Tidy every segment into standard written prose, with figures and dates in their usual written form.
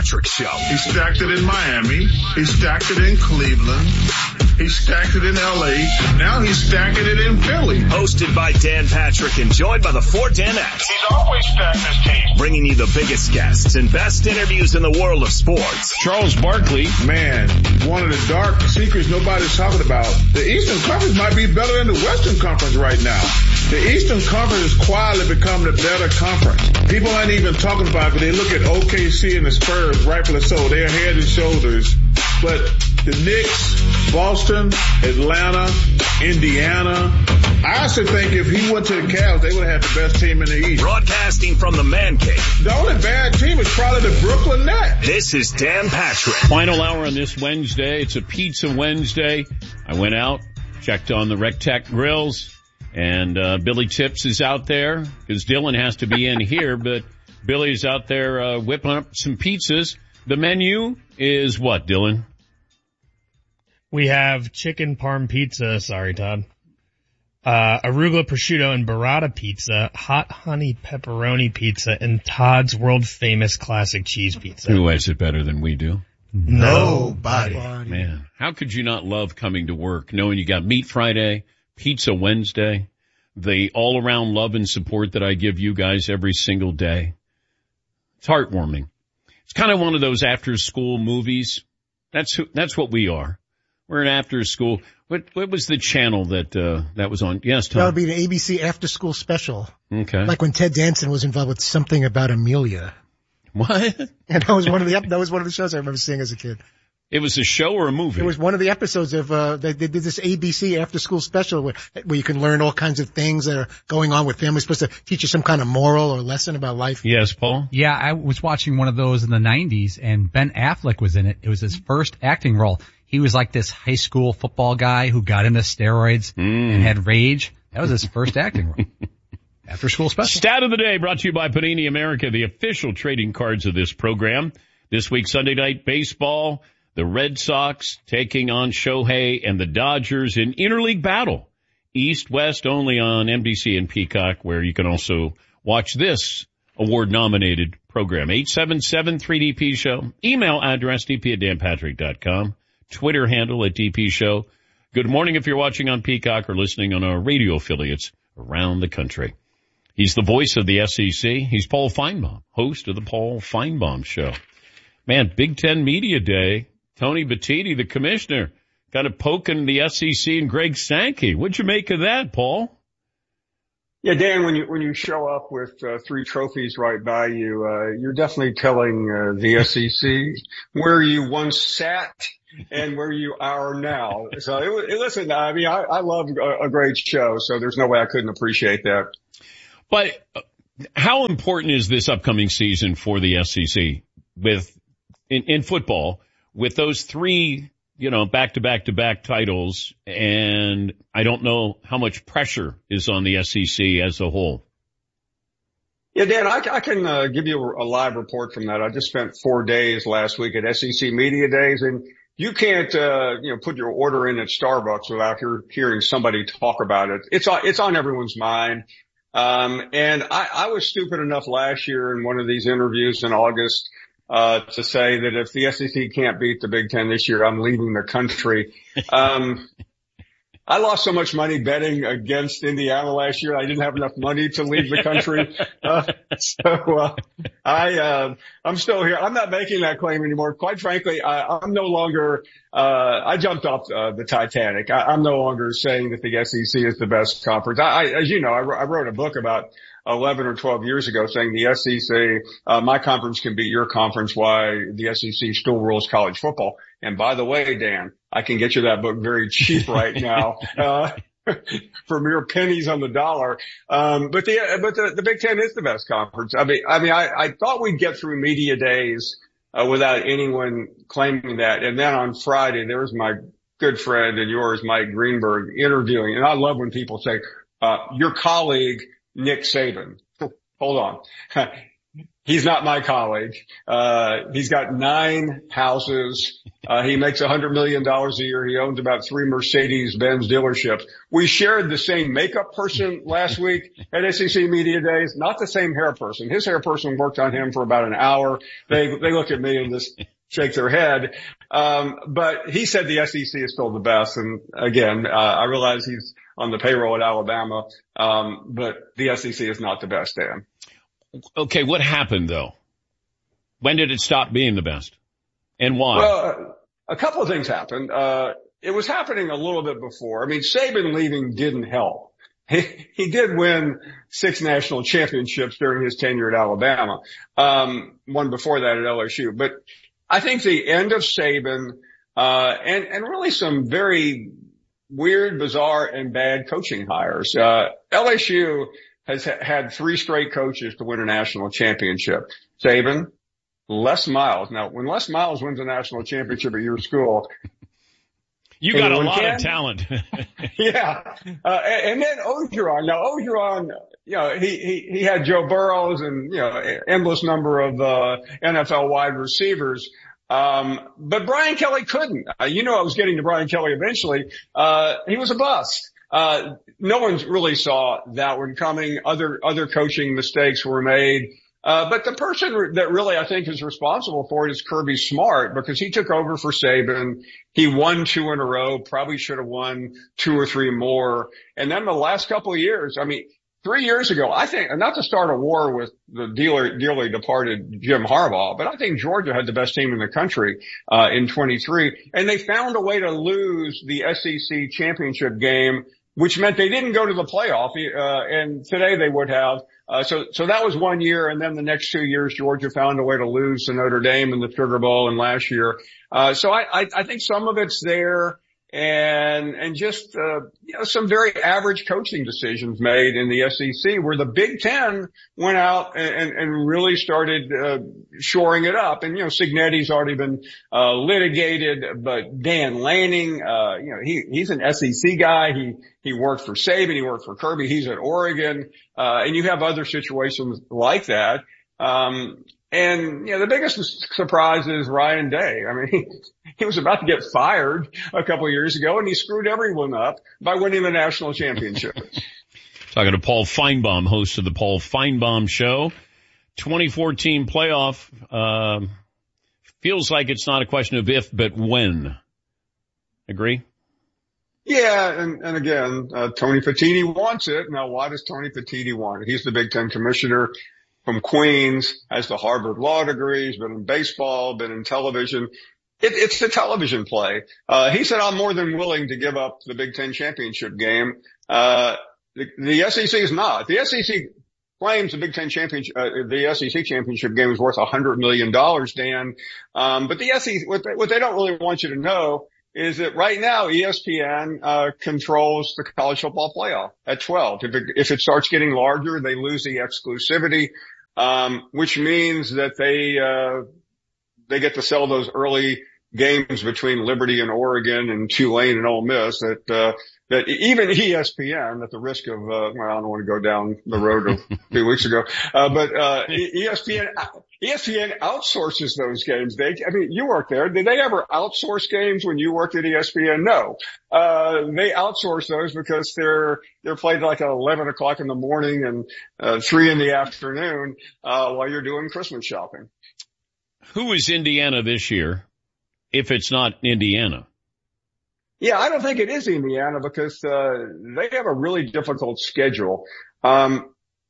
Patrick Show. He stacked it in Miami. He stacked it in Cleveland. He stacked it in L.A. Now he's stacking it in Philly. Hosted by Dan Patrick and joined by the 4 Danettes. He's always stacked his team. Bringing you the biggest guests and best interviews in the world of sports. Charles Barkley, man, one of the dark secrets nobody's talking about. The Eastern Conference might be better than the Western Conference right now. The Eastern Conference has quietly become the better conference. People ain't even talking about it, but they look at OKC and the Spurs, rightfully so. They're head and shoulders. But the Knicks, Boston, Atlanta, Indiana, I actually think if he went to the Cavs, they would have had the best team in the East. Broadcasting from the Man Cave. The only bad team is probably the Brooklyn Nets. This is Dan Patrick. Final hour on this Wednesday. It's a Pizza Wednesday. I went out, checked on the Rectac grills, and Billy Tips is out there because Dylan has to be in here, but Billy's out there whipping up some pizzas. The menu is what, Dylan? We have chicken parm pizza. Sorry, Todd. Arugula prosciutto and burrata pizza, hot honey pepperoni pizza, and Todd's world famous classic cheese pizza. Who has it better than we do? Nobody. Man, how could you not love coming to work knowing you got Meat Friday, Pizza Wednesday, the all-around love and support that I give you guys every single day? It's heartwarming. It's kind of one of those after-school movies. That's what we are. We're an after-school. What was the channel that was on? Yes, Tom. That would be the ABC after-school special. Okay. Like when Ted Danson was involved with Something About Amelia. What? And that was one of the shows I remember seeing as a kid. It was a show or a movie? It was one of the episodes of, they did this ABC after-school special where you can learn all kinds of things that are going on with families, supposed to teach you some kind of moral or lesson about life. Yes, Paul? Yeah, I was watching one of those in the 90s, and Ben Affleck was in it. It was his first acting role. He was like this high school football guy who got into steroids and had rage. That was his first acting role. After school special. Stat of the day brought to you by Panini America, the official trading cards of this program. This week, Sunday Night Baseball, the Red Sox taking on Shohei and the Dodgers in interleague battle. East-West only on NBC and Peacock, where you can also watch this award-nominated program. 877-3DP Show. Email address dp@danpatrick.com. Twitter handle @DP Show. Good morning if you're watching on Peacock or listening on our radio affiliates around the country. He's the voice of the SEC. He's Paul Feinbaum, host of the Paul Feinbaum Show. Man, Big Ten Media Day. Tony Batiti, the commissioner, got a poking the SEC and Greg Sankey. What'd you make of that, Paul? Yeah, Dan, when you show up with 3 trophies right by you, you're definitely telling the SEC where you once sat and where you are now. So listen, I mean, I love a great show, so there's no way I couldn't appreciate that. But how important is this upcoming season for the SEC in football with those 3, back-to-back-to-back titles, and I don't know how much pressure is on the SEC as a whole? Yeah, Dan, I can give you a live report from that. I just spent 4 days last week at SEC Media Days, and you can't, put your order in at Starbucks without hearing somebody talk about it. It's on everyone's mind. And I was stupid enough last year in one of these interviews in August to say that if the SEC can't beat the Big Ten this year, I'm leaving the country. I lost so much money betting against Indiana last year. I didn't have enough money to leave the country. I'm still here. I'm not making that claim anymore. Quite frankly, I'm no longer, I jumped off the Titanic. I'm no longer saying that the SEC is the best conference. As you know, I wrote a book about 11 or 12 years ago saying the SEC, my conference can beat your conference, why the SEC still rules college football. And by the way, Dan, I can get you that book very cheap right now, for mere pennies on the dollar. But the Big Ten is the best conference. I mean, I thought we'd get through media days, without anyone claiming that. And then on Friday, there was my good friend and yours, Mike Greenberg, interviewing. And I love when people say, your colleague, Nick Saban. Hold on. He's not my colleague. He's got 9 houses. He makes $100 million a year. He owns about 3 Mercedes-Benz dealerships. We shared the same makeup person last week at SEC Media Days, not the same hair person. His hair person worked on him for about an hour. They look at me and just shake their head. But he said the SEC is still the best. And again, I realize he's on the payroll at Alabama. But the SEC is not the best, Dan. Okay, what happened though? When did it stop being the best? And why? Well, a couple of things happened. It was happening a little bit before. I mean, Saban leaving didn't help. He did win 6 national championships during his tenure at Alabama. One before that at LSU. But I think the end of Saban, and really some very weird, bizarre, and bad coaching hires. LSU has had 3 straight coaches to win a national championship. Saban, Les Miles. Now, when Les Miles wins a national championship at your school, you got a lot of talent. Yeah. And then Orgeron. Now, Orgeron, he had Joe Burrows and, endless number of, NFL wide receivers. But Brian Kelly couldn't. I was getting to Brian Kelly eventually. He was a bust. No one really saw that one coming. Other coaching mistakes were made. But the person that really I think is responsible for it is Kirby Smart, because he took over for Saban. He won 2 in a row, probably should have won 2 or 3 more. And then the last couple of years, 3 years ago, I think, not to start a war with the dearly departed Jim Harbaugh, but I think Georgia had the best team in the country, in 23. And they found a way to lose the SEC championship game, which meant they didn't go to the playoff. And today they would have. So that was 1 year. And then the next 2 years, Georgia found a way to lose to Notre Dame in the Sugar Bowl and last year. So I think some of it's there. And just, some very average coaching decisions made in the SEC, where the Big Ten went out and really started, shoring it up. And, Cignetti's already been, litigated, but Dan Lanning, he's an SEC guy. He worked for Saban. He worked for Kirby. He's at Oregon. And you have other situations like that. And, the biggest surprise is Ryan Day. He was about to get fired a couple of years ago, and he screwed everyone up by winning the national championship. Talking to Paul Feinbaum, host of the Paul Feinbaum Show. 2014 playoff, feels like it's not a question of if, but when. Agree? Yeah, and again, Tony Petitti wants it. Now, why does Tony Petitti want it? He's the Big Ten commissioner from Queens, has the Harvard Law degree, he's been in baseball, been in television. It's the television play. He said, I'm more than willing to give up the Big Ten championship game. The SEC is not. The SEC claims the Big Ten championship, the SEC championship game is worth $100 million, Dan. But the SEC, what they don't really want you to know is that right now ESPN controls the college football playoff at 12. If it starts getting larger, they lose the exclusivity, which means that they get to sell those early games between Liberty and Oregon and Tulane and Ole Miss that even ESPN, at the risk of, I don't want to go down the road of a few weeks ago, but ESPN outsources those games. You worked there. Did they ever outsource games when you worked at ESPN? No. They outsource those because they're played like at 11 o'clock in the morning and 3 in the afternoon, while you're doing Christmas shopping. Who is Indiana this year, if it's not Indiana? Yeah, I don't think it is Indiana because they have a really difficult schedule. I'm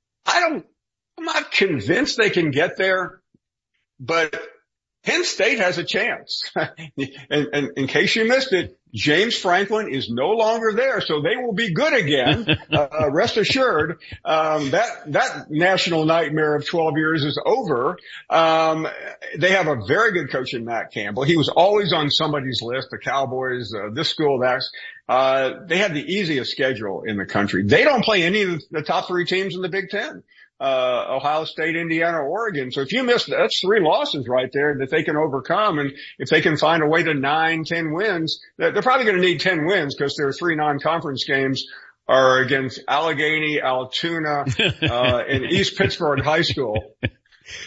not convinced they can get there, but Penn State has a chance. And in case you missed it, James Franklin is no longer there, so they will be good again. Rest assured, that national nightmare of 12 years is over. They have a very good coach in Matt Campbell. He was always on somebody's list, the Cowboys, this school, that. They have the easiest schedule in the country. They don't play any of the top 3 teams in the Big Ten. Ohio State, Indiana, Oregon. So if you missed, that's 3 losses right there that they can overcome. And if they can find a way to 9-10 wins, they're probably going to need 10 wins because their 3 non-conference games are against Allegheny, Altoona, and East Pittsburgh High School.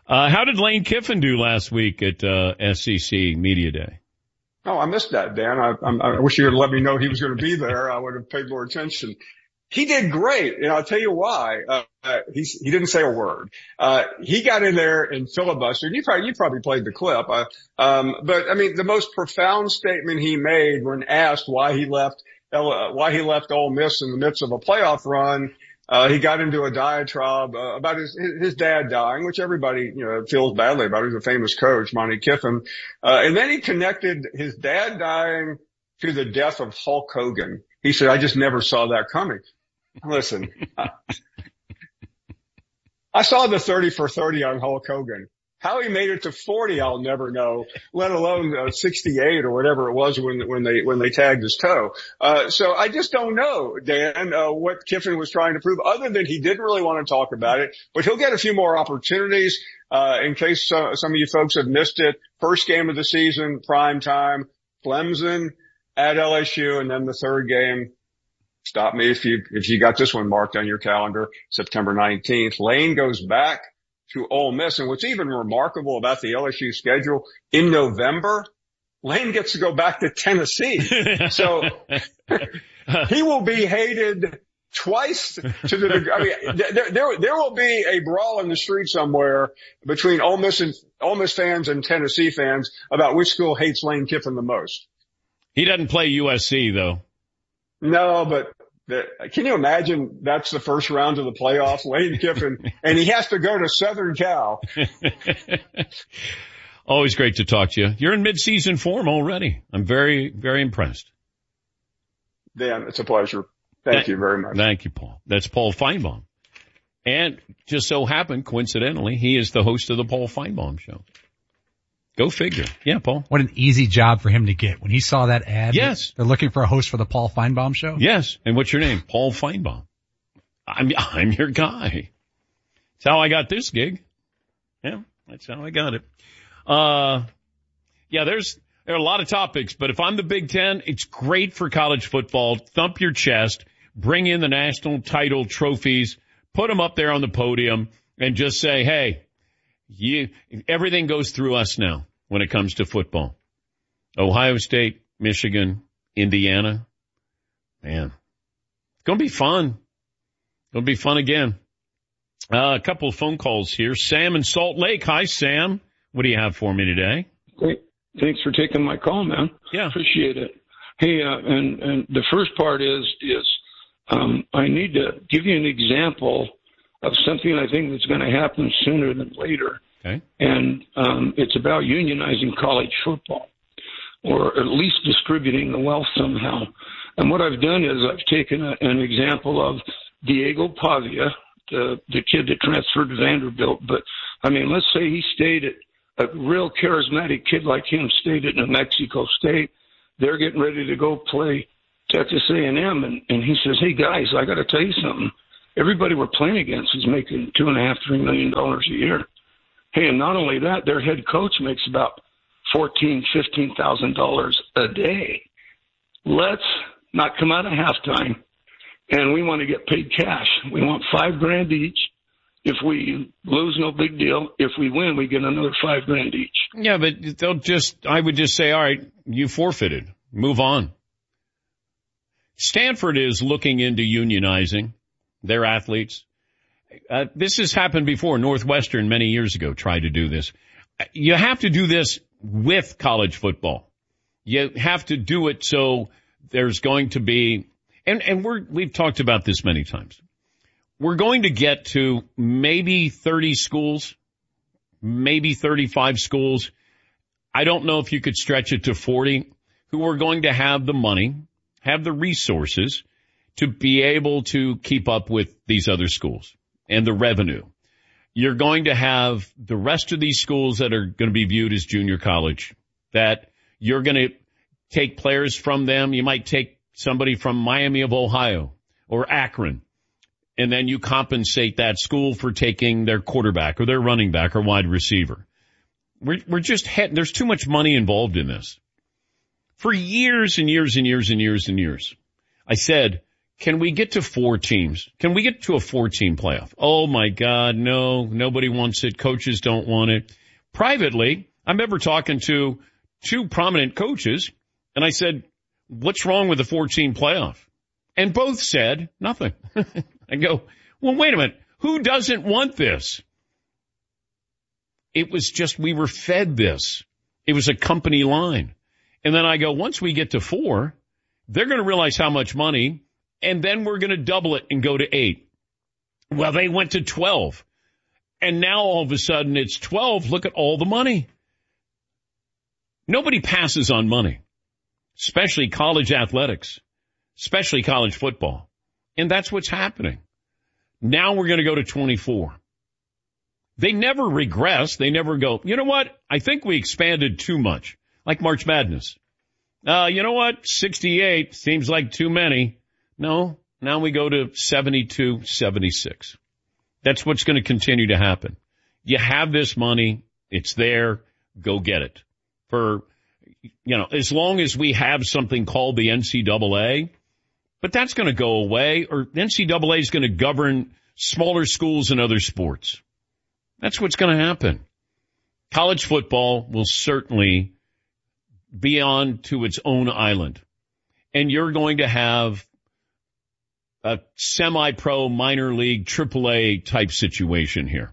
How did Lane Kiffin do last week at SEC Media Day? Oh, I missed that, Dan. I wish you had let me know he was going to be there. I would have paid more attention. He did great, and I'll tell you why. He didn't say a word. He got in there and filibustered. You probably played the clip. But I mean, the most profound statement he made when asked why he left Ole Miss in the midst of a playoff run, he got into a diatribe about his dad dying, which everybody, feels badly about. He's a famous coach, Monty Kiffin. And then he connected his dad dying to the death of Hulk Hogan. He said, I just never saw that coming. Listen, I saw the 30 for 30 on Hulk Hogan. How he made it to 40, I'll never know, let alone 68 or whatever it was when they tagged his toe. So I just don't know, Dan, what Kiffin was trying to prove, other than he didn't really want to talk about it. But he'll get a few more opportunities. In case some of you folks have missed it, first game of the season, prime time, Clemson at LSU, and then the third game. Stop me if you got this one marked on your calendar, September 19th. Lane goes back to Ole Miss. And what's even remarkable about the LSU schedule, in November, Lane gets to go back to Tennessee. So he will be hated twice to the degree. I mean, there will be a brawl in the street somewhere between Ole Miss fans and Tennessee fans about which school hates Lane Kiffin the most. He doesn't play USC though. No, but can you imagine that's the first round of the playoffs, Lane Kiffin, and he has to go to Southern Cal. Always great to talk to you. You're in mid-season form already. I'm very, very impressed. Dan, it's a pleasure. Thank you very much. Thank you, Paul. That's Paul Feinbaum. And just so happened, coincidentally, he is the host of the Paul Feinbaum Show. Go figure. Yeah, Paul. What an easy job for him to get. When he saw that ad, yes, they're looking for a host for the Paul Feinbaum Show. Yes. And what's your name? Paul Feinbaum. I'm your guy. That's how I got this gig. Yeah, that's how I got it. Yeah, there are a lot of topics, but if I'm the Big Ten, it's great for college football. Thump your chest, bring in the national title trophies, put them up there on the podium, and just say, hey, everything goes through us now when it comes to football. Ohio State, Michigan, Indiana. Man, it's going to be fun. It'll be fun again. A couple of phone calls here. Sam in Salt Lake. Hi, Sam. What do you have for me today? Great. Thanks for taking my call, man. Yeah. Appreciate it. Hey, and the first part is I need to give you an example of something I think that's going to happen sooner than later. Okay. And it's about unionizing college football, or at least distributing the wealth somehow. And what I've done is I've taken an example of Diego Pavia, the kid that transferred to Vanderbilt. But, I mean, let's say he stayed at a real charismatic kid like him stayed at New Mexico State. They're getting ready to go play Texas A&M. And he says, hey, guys, I got to tell you something. Everybody we're playing against is making $2.5, $3 million a year. Hey, and not only that, their head coach makes about $14,000, $15,000 a day. Let's not come out of halftime, and we want to get paid cash. We want $5,000 each. If we lose, no big deal. If we win, we get another $5,000 each. Yeah, but I would just say, all right, you forfeited. Move on. Stanford is looking into unionizing their athletes. This has happened before. Northwestern many years ago tried to do this. You have to do this with college football. You have to do it so there's going to be, and we've talked about this many times. We're going to get to maybe 30 schools, maybe 35 schools. I don't know if you could stretch it to 40 who are going to have the money, have the resources to be able to keep up with these other schools and the revenue. You're going to have the rest of these schools that are going to be viewed as junior college, that you're going to take players from them. You might take somebody from Miami of Ohio or Akron, and then you compensate that school for taking their quarterback or their running back or wide receiver. We're just there's too much money involved in this. For years and years and years and years and years, I said, can we get to 4 teams? Can we get to a 4-team playoff? Oh my God, no, nobody wants it. Coaches don't want it. Privately, I remember talking to 2 prominent coaches, and I said, what's wrong with the 4-team playoff? And both said nothing. I go, well, wait a minute. Who doesn't want this? It was just we were fed this. It was a company line. And then I go, once we get to 4, they're going to realize how much money, and then we're going to double it and go to 8. Well, they went to 12. And now all of a sudden it's 12. Look at all the money. Nobody passes on money, especially college athletics, especially college football. And that's what's happening. Now we're going to go to 24. They never regress. They never go, you know what? I think we expanded too much, like March Madness. You know what? 68 seems like too many. No, now we go to 72, 76. That's what's going to continue to happen. You have this money. It's there. Go get it. For, as long as we have something called the NCAA, but that's going to go away, or the NCAA is going to govern smaller schools and other sports. That's what's going to happen. College football will certainly be on to its own island. And you're going to have a semi-pro, minor league, AAA type situation here.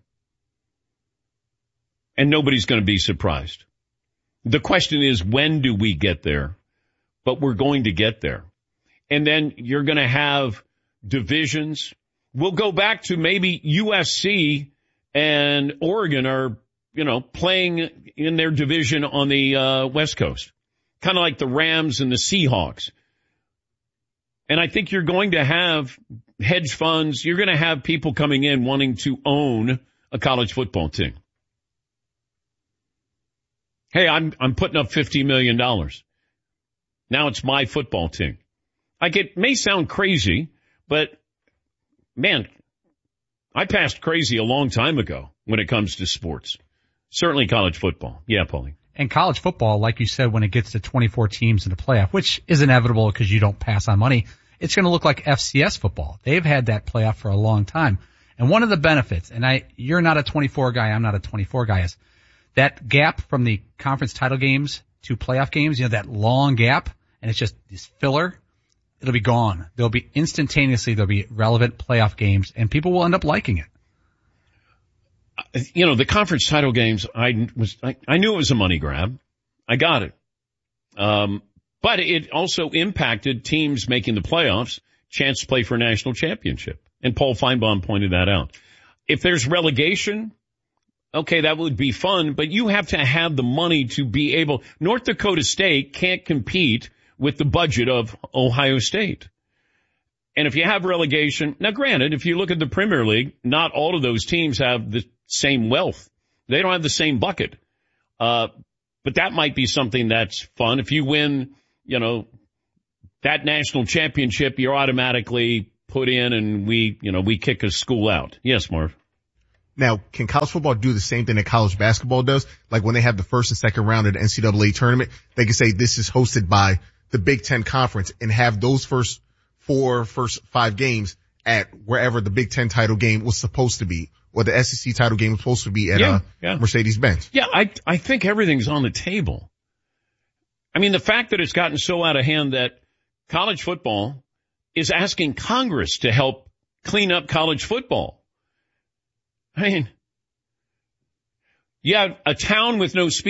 And nobody's going to be surprised. The question is, when do we get there? But we're going to get there. And then you're going to have divisions. We'll go back to maybe USC and Oregon are, playing in their division on the West Coast. Kind of like the Rams and the Seahawks. And I think you're going to have hedge funds. You're going to have people coming in wanting to own a college football team. Hey, I'm putting up $50 million. Now it's my football team. It may sound crazy, but man, I passed crazy a long time ago when it comes to sports. Certainly college football. Yeah, Paulie. And college football, like you said, when it gets to 24 teams in the playoff, which is inevitable because you don't pass on money, it's going to look like FCS football. They've had that playoff for a long time. And one of the benefits, and you're not a 24 guy, I'm not a 24 guy, is that gap from the conference title games to playoff games, that long gap, and it's just this filler, it'll be gone. There'll be relevant playoff games, and people will end up liking it. The conference title games, I knew it was a money grab. I got it. But it also impacted teams making the playoffs, chance to play for a national championship. And Paul Feinbaum pointed that out. If there's relegation, okay, that would be fun, but you have to have the money to be able. North Dakota State can't compete with the budget of Ohio State. And if you have relegation, now granted, if you look at the Premier League, not all of those teams have the same wealth. They don't have the same bucket. But that might be something that's fun. If you win, that national championship, you're automatically put in and we kick a school out. Yes, Marv. Now, can college football do the same thing that college basketball does? Like when they have the first and second round of the NCAA tournament, they can say this is hosted by the Big Ten Conference and have those first 5 games at wherever the Big Ten title game was supposed to be, or the SEC title game was supposed to be at Mercedes-Benz. Yeah, I think everything's on the table. I mean, the fact that it's gotten so out of hand that college football is asking Congress to help clean up college football. I mean, you have a town with no speed